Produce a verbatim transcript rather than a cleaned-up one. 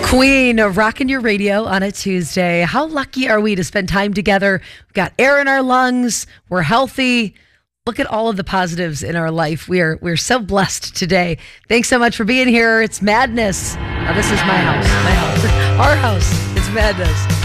Queen of rocking your radio on a Tuesday. How lucky are we to spend time together? We've got air in our lungs. We're healthy. Look at all of the positives in our life. We are we're so blessed today. Thanks so much for being here. It's madness. Now this is my house. My house. Our house. It's madness.